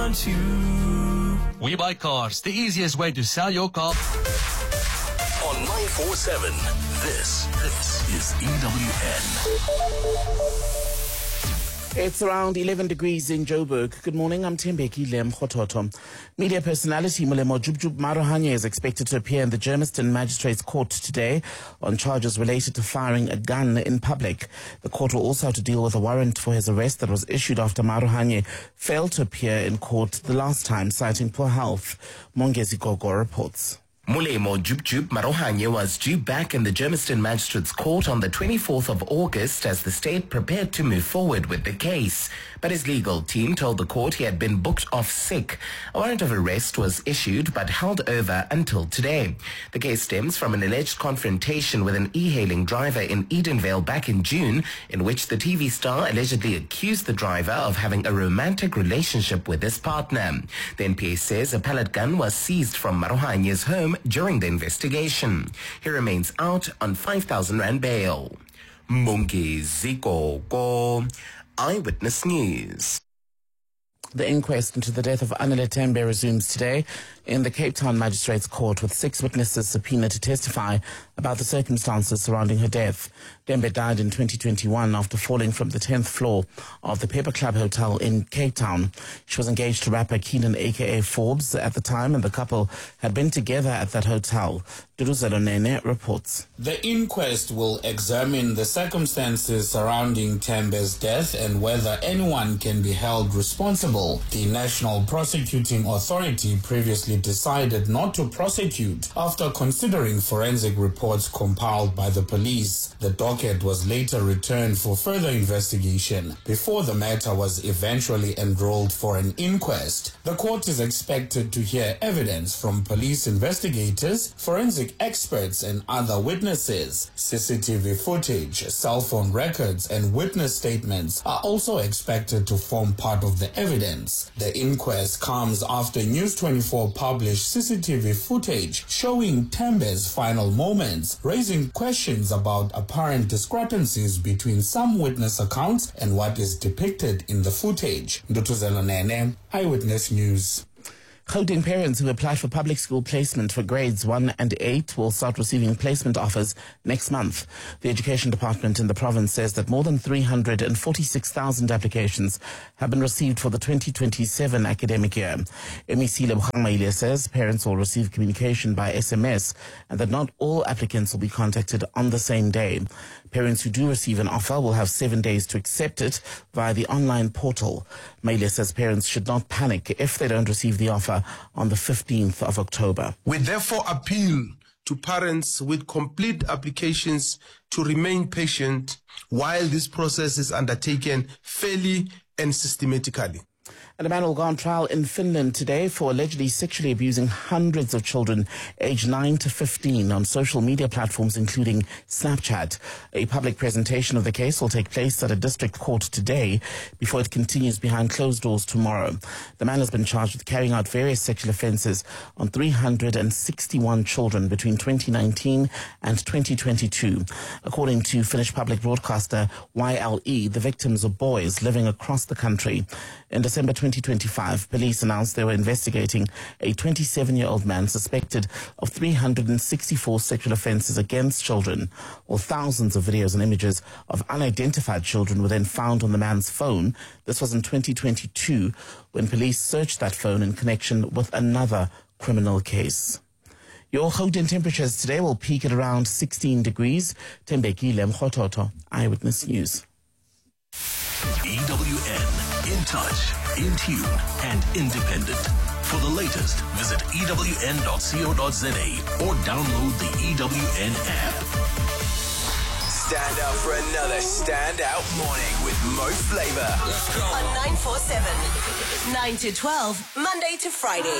want you. We Buy Cars, the easiest way to sell your car. On 947, this is EWN. It's around 11 degrees in Joburg. Good morning, I'm Tembeki Lem Khototo. Media personality Molemo Jubjub Marohanye is expected to appear in the Germiston Magistrates Court today on charges related to firing a gun in public. The court will also have to deal with a warrant for his arrest that was issued after Marohanye failed to appear in court the last time, citing poor health. Mongezi Gogo reports. Molemo Jubjub Marohanye was due back in the Germiston Magistrates Court on the 24th of August as the state prepared to move forward with the case. But his legal team told the court he had been booked off sick. A warrant of arrest was issued but held over until today. The case stems from an alleged confrontation with an e-hailing driver in Edenvale back in June, in which the TV star allegedly accused the driver of having a romantic relationship with his partner. The NPA says a pellet gun was seized from Marohanye's home during the investigation. He remains out on 5,000 rand bail. Mongezi Gogo, Eyewitness News. The inquest into the death of Anele Tembe resumes today in the Cape Town Magistrates Court, with 6 witnesses subpoenaed to testify about the circumstances surrounding her death. Tembe died in 2021 after falling from the 10th floor of the Paper Club Hotel in Cape Town. She was engaged to rapper Keenan aka Forbes at the time, and the couple had been together at that hotel. Duruzelo Nene reports. The inquest will examine the circumstances surrounding Tembe's death and whether anyone can be held responsible. The National Prosecuting Authority previously decided not to prosecute after considering forensic reports compiled by the police. The docket was later returned for further investigation before the matter was eventually enrolled for an inquest. The court is expected to hear evidence from police investigators, forensic experts and other witnesses. CCTV footage, cell phone records and witness statements are also expected to form part of the evidence. The inquest comes after News 24 published CCTV footage showing Tembe's final moments, raising questions about apparent discrepancies between some witness accounts and what is depicted in the footage. Ndutuzelo Nene, Eyewitness News. Gauteng parents who applied for public school placement for grades 1 and 8 will start receiving placement offers next month. The Education Department in the province says that more than 346,000 applications have been received for the 2027 academic year. MEC Lebogang Maile says parents will receive communication by SMS and that not all applicants will be contacted on the same day. Parents who do receive an offer will have 7 days to accept it via the online portal. Maile says parents should not panic if they don't receive the offer on the 15th of October. We therefore appeal to parents with complete applications to remain patient while this process is undertaken fairly and systematically. And a man will go on trial in Finland today for allegedly sexually abusing hundreds of children aged 9 to 15 on social media platforms, including Snapchat. A public presentation of the case will take place at a district court today before it continues behind closed doors tomorrow. The man has been charged with carrying out various sexual offences on 361 children between 2019 and 2022. According to Finnish public broadcaster YLE, the victims are boys living across the country. In December 2025, police announced they were investigating a 27-year-old man suspected of 364 sexual offences against children. While thousands of videos and images of unidentified children were then found on the man's phone. This was in 2022 when police searched that phone in connection with another criminal case. Your Gauteng temperatures today will peak at around 16 degrees. Tembeki Lem Khototo, Eyewitness News. EWN, in touch, in tune, and independent. For the latest, visit ewn.co.za or download the EWN app. Stand up for another standout morning with Mo Flavor. Let's go. On 947, 9 to 12, Monday to Friday.